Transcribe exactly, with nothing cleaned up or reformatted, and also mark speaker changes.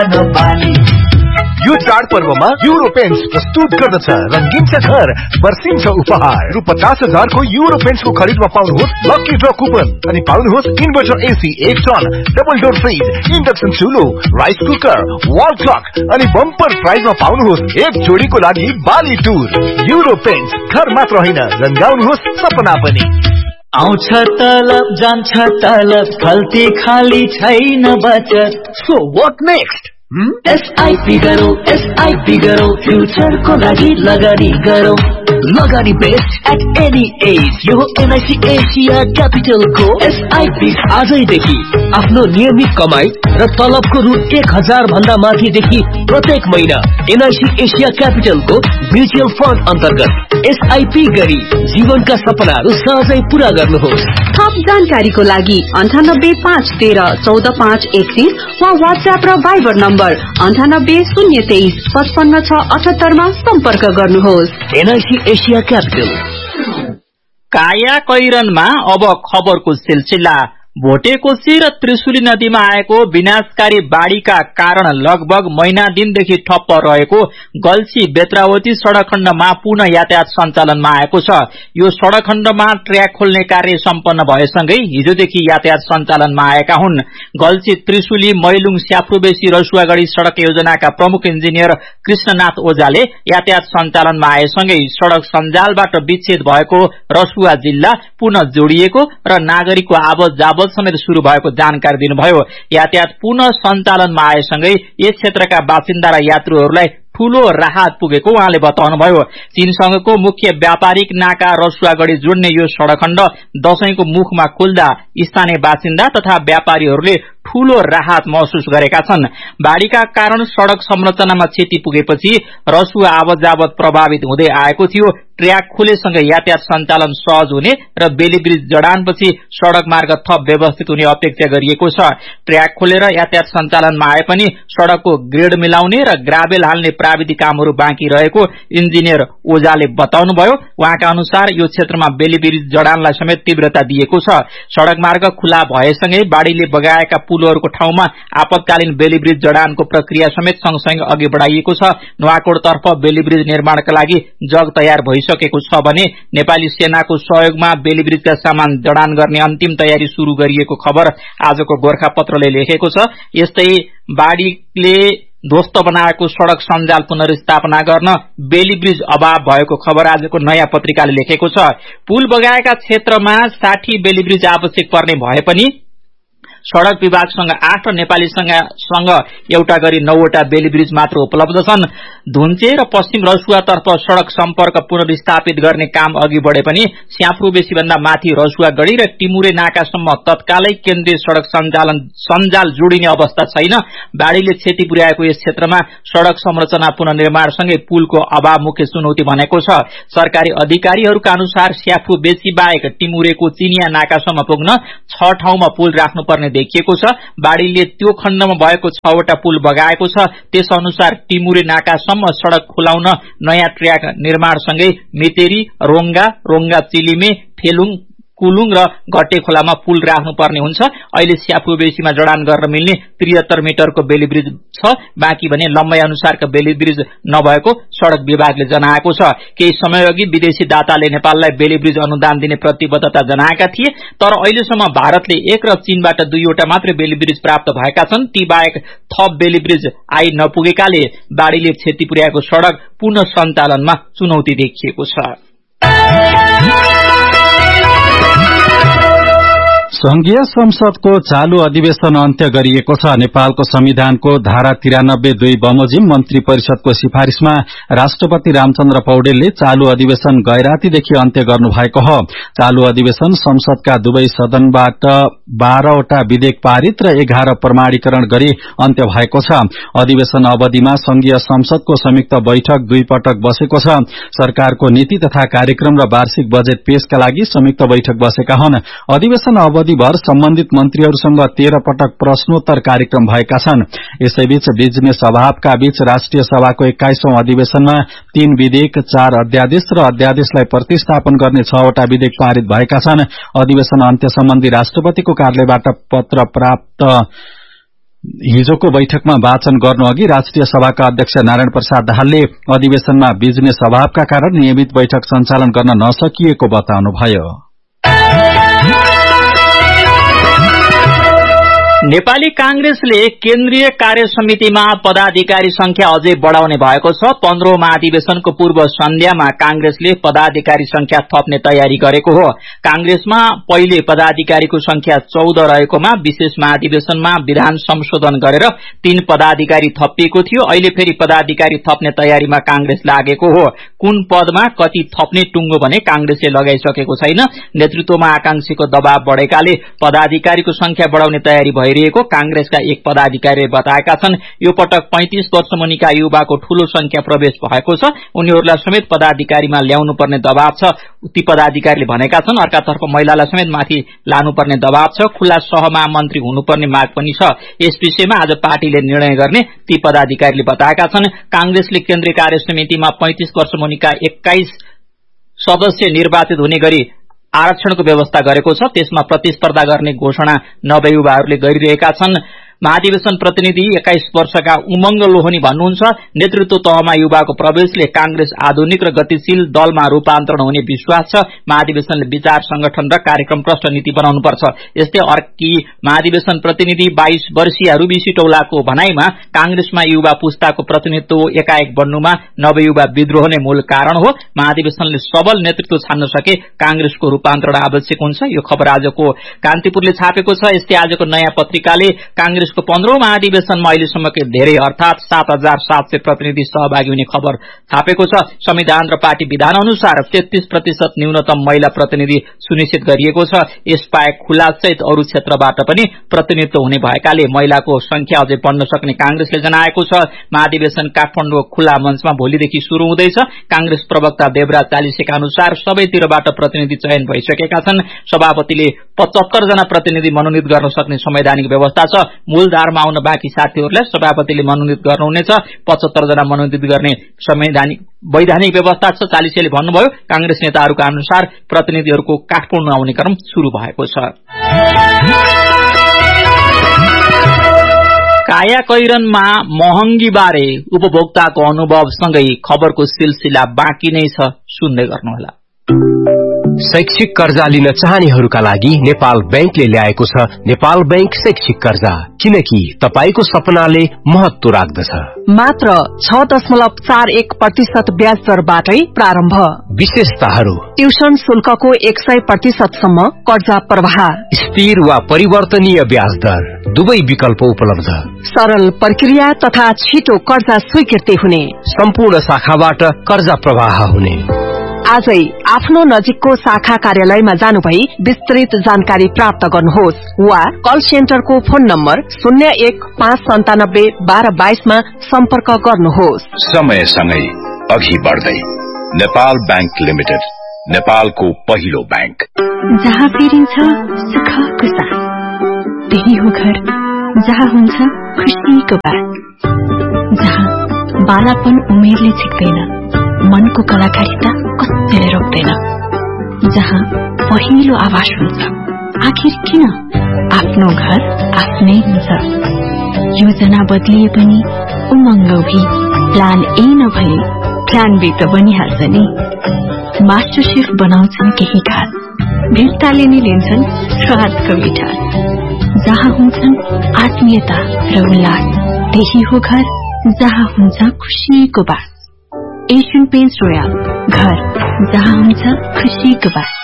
Speaker 1: यो चाडपर्वमा euro paints प्रस्तुत गर्दछ रंगीन घर वर्षिन्छ उपहार रु पचास हजार को युरो पेन्ट्स को खरीदमा पाउनुहोस् लकी ड्र कुपन अनि पाउनुहोस् इन्भर्टर एसी एक ton double door fridge induction चुलो rice cooker wall clock अनि बम्पर प्राइजमा पाउनुहोस् एक जोडीको लागि बाली टुर युरो पेन्ट्स घर मात्र होइन रंगाउनुहोस् सपना पनि
Speaker 2: आउँछ तलब जान्छ तलब खल्ती खाली छैन बचत
Speaker 1: सो व्हाट नेक्स्ट
Speaker 2: एसआईपी गरौ एसआईपी गरौ फ्युचर को लागि लगानी गरौ लगानी बेस्ट एट एनी एज यो एनआईसी एशिया क्यापिटल को एसआईपी आजैदेखि आफ्नो नियमित कमाई र तलबको रु एक हजार भन्दा माथिदेखि प्रत्येक महिना एनआईसी एशिया क्यापिटल को म्युचुअल फन्ड अन्तर्गत एसआईपी गरी जीवनका सपनाहरू सहजै पूरा गर्नुहोस्।
Speaker 3: थप जानकारीको लागि अन्ठानब्बे पाँच तेह्र चौध पाँच एकतीस वा व्हाट्सएप र भाइबर नम्बर अन्ठानब्बे शून्य तेइस पचपन्न छ अठहत्तरमा सम्पर्क गर्नुहोस्।
Speaker 2: NIC Asia capital.
Speaker 4: काया कैरनमा अब खबरको सिलसिला। भोटेकोशी र त्रिशुली नदीमा आएको विनाशकारी बाढ़ीका कारण लगभग महिना दिनदेखि ठप्प रहेको गल्छी बेत्रावती सड़क खण्डमा पुनः यातायात सञ्चालनमा आएको छ। यो सड़क खण्डमा ट्र्याक खोल्ने कार्य सम्पन्न भएसँगै हिजोदेखि यातायात सञ्चालनमा आएका हुन्। गल्छी त्रिशुली मैलुङ स्याफ्रुबेसी रसुवागढ़ी सड़क योजनाका प्रमुख इन्जिनियर कृष्णनाथ ओझाले यातायात सञ्चालनमा आएसँगै सड़क सञ्जालबाट विच्छेद भएको रसुवा जिल्ला पुनः जोडिएको र नागरिकको आवत जावत समेत शुरू भएको जानकारी दिनुभयो। यातायात पुनः सञ्चालनमा आएसँगै यस क्षेत्रका बासिन्दा र यात्रुहरूलाई ठूलो राहत पुगेको उहाँले बताउनुभयो। चीनसँगको मुख्य व्यापारिक नाका रसुवागढ़ी जोड्ने यो सड़क खण्ड दशैंको मुखमा खुल्दा स्थानीय बासिन्दा तथा व्यापारीहरूले ठूलो राहत महसुस गरेका छन्। बाढ़ीका कारण सड़क संरचनामा क्षति पुगेपछि रसुवा आवत जावत प्रभावित हुँदै आएको थियो। ट्र्याक खुलेसँगै यातायात सञ्चालन सहज हुने र बेलीब्रिज जडानपछि सड़क मार्ग थप व्यवस्थित हुने अपेक्षा गरिएको छ। ट्र्याक खोलेर यातायात सञ्चालनमा आए पनि सड़कको ग्रेड मिलाउने र ग्राभेल हाल्ने प्राविधिक कामहरू बाँकी रहेको इन्जिनियर ओझाले बताउनुभयो। उहाँका अनुसार यो क्षेत्रमा बेलीब्रिज जडानलाई समेत तीव्रता दिएको छ। सड़क मार्ग खुला भएसँगै बाढ़ीले बगाएका पुलहरूको ठाउँमा आपतकालीन बेलीब्रिज जडानको प्रक्रिया समेत सँगसँगै अघि बढाइएको छ। नुवाकोटतर्फ बेलीब्रिज निर्माणका लागि जग तयार भइसकेको छ भने नेपाली सेनाको सहयोगमा बेलीब्रिजका सामान जडान गर्ने अन्तिम तयारी शुरू गरिएको खबर आजको गोरखापत्रले लेखेको छ। यस्तै बाढ़ीले ध्वस्त बनाएको सड़क सञ्जाल पुनर्स्थापना गर्न बेलीब्रिज अभाव भएको खबर आजको नयाँ पत्रिकाले लेखेको छ। पुल बगाएका क्षेत्रमा साठी बेलीब्रिज आवश्यक पर्ने भए पनि सड़क विभागसँग आठ र नेपाली सँग एउटा गरी नौवटा बेलीब्रिज मात्र उपलब्ध छन्। धुन्चे र पश्चिम रसुवातर्फ सड़क सम्पर्क पुनर्स्थापित गर्ने काम अघि बढे पनि स्याफ्रुबेसी भन्दा माथि रसुवागढ़ी र टिमुरे नाकासम्म तत्कालै केन्द्रीय सड़क सञ्चालन सञ्जाल जोडिने अवस्था छैन। बाढ़ीले क्षति पुर्याएको यस क्षेत्रमा सड़क संरचना पुनर्निर्माणसँगै पुलको अभाव मुख्य चुनौती भनेको छ। सरकारी अधिकारीहरूका अनुसार स्याफ्रुबेसी बाहेक टिमुरेको चिनिया नाकासम्म पुग्न छ ठाउँमा पुल राख्नुपर्ने देखिएको छ। बाढ़ीले त्यो खण्डमा भएको छवटा पुल बगाएको छ। त्यस अनुसार टिमुरे नाकासम्म सड़क खुलाउन नयाँ ट्र्याक निर्माणसँगै मेतेरी रोंगा रोंगा चिलिमे फेलुङ कुलुङ र गट्टे खोलामा पुल राख्नुपर्ने हुन्छ। अहिले स्याफ्रुबेसीमा जडान गर्न मिल्ने त्रिहत्तर मिटरको बेलीब्रिज छ। बाँकी भने लम्बाई अनुसारको बेलीब्रिज नभएको सड़क विभागले जनाएको छ। केही समय अघि विदेशी दाताले नेपाललाई बेलीब्रिज अनुदान दिने प्रतिबद्धता जनाएका थिए, तर अहिलेसम्म भारतले एक र चीनबाट दुईवटा मात्र बेलीब्रिज प्राप्त भएका छन्। ती बाहेक थप बेलीब्रिज आई नपुगेकाले बाढ़ीले क्षति पुर्याएको सड़क पुनः सञ्चालनमा चुनौती देखिएको छ।
Speaker 5: संघीय संसदको चालू अधिवेशन अन्त्य गरिएको छ। नेपालको संविधानको धारा तिरानब्बे दुई बमोजिम मन्त्री परिषदको सिफारिशमा राष्ट्रपति रामचन्द्र पौडेलले चालू अधिवेशन गैरातीदेखि अन्त्य गर्नुभएको हो। चालू अधिवेशन संसदका दुवै सदनबाट बाह्रवटा विधेयक पारित र एघार प्रमाणीकरण गरी अन्त्य भएको छ। अधिवेशन अवधिमा संघीय संसदको संयुक्त बैठक दुई पटक बसेको छ। सरकारको नीति तथा कार्यक्रम र वार्षिक बजेट पेशका लागि संयुक्त बैठक बसेका हुन्। अधिवेशन अवधि भर सम्बन्धित मन्त्रीहरूसँग तेह्र पटक प्रश्नोत्तर कार्यक्रम भएका छन्। यसैबीच बिजनेस अभावका बीच राष्ट्रिय सभाको एक्काइसौं अधिवेशनमा तीन विधेयक, चार अध्यादेश र अध्यादेशलाई प्रतिस्थापन गर्ने छवटा विधेयक पारित भएका छन्। अधिवेशन अन्त्य सम्बन्धी राष्ट्रपतिको कार्यालयबाट पत्र प्राप्त हिजोको बैठकमा वाचन गर्नु अघि राष्ट्रिय सभाका अध्यक्ष नारायण प्रसाद दाहालले अधिवेशनमा बिजनेस अभावका कारण नियमित बैठक सञ्चालन गर्न नसकिएको बताउनुभयो।
Speaker 4: नेपाली कांग्रेसले केन्द्रीय कार्य समितिमा पदाधिकारी संख्या अझै बढ़ाउने भएको छ। पन्ध्रौं महाधिवेशनको पूर्व सन्ध्यामा कांग्रेसले पदाधिकारी संख्या थप्ने तयारी गरेको हो। कांग्रेसमा पहिले पदाधिकारीको संख्या चौध रहेकोमा विशेष महाधिवेशनमा विधान संशोधन गरेर तीन पदाधिकारी थपिएको थियो। अहिले फेरि पदाधिकारी थप्ने तयारीमा कांग्रेस लागेको हो। कुन पदमा कति थप्ने टुङ्गो भने कांग्रेसले लगाइसकेको छैन। नेतृत्वमा आकांक्षीको दबाव बढ़ेकाले पदाधिकारीको संख्या बढ़ाउने तयारी भइरहेको कांग्रेसका एक पदाधिकारीले बताएका छन्। यो पटक पैंतीस वर्ष मुनिका युवाको ठूलो संख्या प्रवेश भएको छ। उनीहरूलाई समेत पदाधिकारीमा ल्याउनु पर्ने दबाव छ, ती पदाधिकारीले भनेका छन्। अर्कातर्फ महिलालाई समेत माथि लानुपर्ने दबाव छ। खुला सहमहामन्त्री हुनुपर्ने माग पनि छ। यस विषयमा आज पार्टीले निर्णय गर्ने ती पदाधिकारीले बताएका छन्। कांग्रेसले केन्द्रीय कार्य समितिमा पैंतीस वर्ष मुनिका एक्काइस सदस्य निर्वाचित हुने गरी आरक्षणको व्यवस्था गरेको छ। त्यसमा प्रतिस्पर्धा गर्ने घोषणा नवयुवाहरूले गरिरहेका छन्। महाधिवेशन प्रतिनिधि एक्काइस वर्षका उमंग लोहनी भन्नुहुन्छ, नेतृत्व तहमा युवाको प्रवेशले कांग्रेस आधुनिक र गतिशील दलमा रूपान्तरण हुने विश्वास छ। महाधिवेशनले विचार संगठन र कार्यक्रम प्रष्ट नीति बनाउनुपर्छ। यस्तै अर्की महाधिवेशन प्रतिनिधि बाइस वर्षीय रुबी सिटौलाको भनाईमा कांग्रेसमा युवा पुस्ताको प्रतिनिधित्व एकाएक बन्नुमा नवयुवा विद्रोह नै मूल कारण हो। महाधिवेशनले सबल नेतृत्व छान्न सके कांग्रेसको रूपान्तरण आवश्यक हुन्छ। यो खबर आजको कान्तिपुरले छापेको छ। यस्तै आजको नयाँ पत्रिकाले कांग्रेस को पन्ध्रौं महाधिवेशनमा अहिलेसम्मकै धेरै अर्थात सात हजार सात सय प्रतिनिधि सहभागी हुने खबर छापेको छ। संविधान र पार्टी विधान अनुसार तेत्तीस प्रतिशत न्यूनतम महिला प्रतिनिधि सुनिश्चित गरिएको छ। यसबाहेक खुला सहित अरू क्षेत्रबाट पनि प्रतिनिधित्व हुने भएकाले महिलाको संख्या अझै बढ्न सक्ने कांग्रेसले जनाएको छ। महाधिवेशन काठमाडौँ खुला मञ्चमा भोलिदेखि शुरू हुँदैछ। कांग्रेस प्रवक्ता देवराज चालिसेका अनुसार सबैतिरबाट प्रतिनिधि चयन भइसकेका छन्। सभापतिले पचहत्तर जना प्रतिनिधि मनोनित गर्न सक्ने संवैधानिक व्यवस्था छ। मूलधारमा आउन बाँकी साथीहरूलाई सभापतिले मनोनित गर्नुहुनेछ। पचहत्तर जना मनोनित गर्ने संवैधानिक वैधानिक व्यवस्था छ। चालिसेले भन्नुभयो, कांग्रेस नेताहरूका अनुसार प्रतिनिधिहरूको काठमाडौँ आउने क्रम शुरू भएको छ। काया कैरनमा महँगी बारे उपभोक्ताको अनुभवसँगै खबरको सिलसिला बाँकी नै छ, सुन्दै गर्नुहोला।
Speaker 6: शैक्षिक कर्जा लिन चाहनेहरूका लागि नेपाल बैंकले ल्याएको छ नेपाल बैंक शैक्षिक कर्जा, किनकि तपाईको सपनाले महत्व राख्दछ।
Speaker 3: मात्र छ दशमलव चार एक प्रतिशत ब्याज दरबाटै प्रारम्भ।
Speaker 6: विशेषताहरू:
Speaker 3: ट्युसन शुल्कको एक सय प्रतिशत सम्म कर्जा प्रवाह,
Speaker 6: स्थिर वा परिवर्तनीय ब्याज दर, दुवै विकल्प उपलब्ध,
Speaker 3: सरल प्रक्रिया तथा छिटो कर्जा स्वीकृति हुने,
Speaker 6: सम्पूर्ण शाखाबाट कर्जा प्रवाह हुने।
Speaker 3: आजै आफ्नो नजिकको शाखा कार्यालयमा जानुभई विस्तृत जानकारी प्राप्त गर्नुहोस् वा कल सेन्टरको फोन नम्बर शून्य एक पाँच सन्तानब्बे बाह्र बाइसमा सम्पर्क गर्नुहोस्।
Speaker 7: समयसँगै अघि बढ्दै नेपाल बैंक लिमिटेड, नेपालको पहिलो बैंक।
Speaker 8: जहाँ फेरिन्छ सुखको साथ, त्यही हो घर जहाँ हुन्छ खुसीको बात, जहाँ बालापन उमेरले छिक्दैन, मनको कलाकारिता कसैले रोक्दैन, जहाँ पहिलो आवाज हुन्छ आखिर किन आफ्नो घर आफ्नै हुन्छ। योजना बदलिए पनि उमङ्ग भी प्लान ए नभए प्लान बी त बनिहाल्छ नि। मास्टर शेफ बनाउँछन् केही खास, भिडताले नि लिन्छन् स्वादको मिठास, जहाँ हुन्छन् आत्मीयता र उल्लास, त्यही हो घर जहाँ हुन्छ खुसीको बास। एशियन पेन्ट्स रोयल, घर जहाँ हुन्छ खुसीको बास।